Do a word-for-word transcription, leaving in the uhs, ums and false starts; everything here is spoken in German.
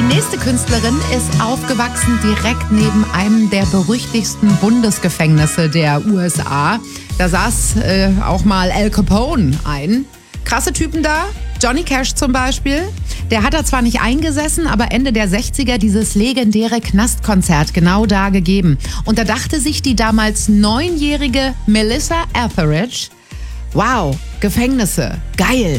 nächste Künstlerin ist aufgewachsen direkt neben einem der berüchtigsten Bundesgefängnisse der U S A. Da saß äh, auch mal Al Capone ein. Krasse Typen da. Johnny Cash zum Beispiel. Der hat da zwar nicht eingesessen, aber Ende der sechziger dieses legendäre Knastkonzert genau da gegeben. Und da dachte sich die damals neunjährige Melissa Etheridge, wow, Gefängnisse, geil.